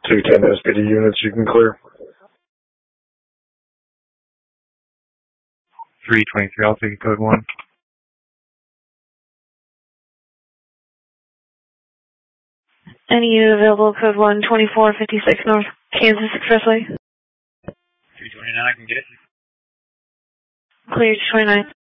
210 SPD units you can clear. 323, I'll take code 1. Any unit available, code 1, 2456 North Kansas Expressway. 329, I can get it. Clear to 29.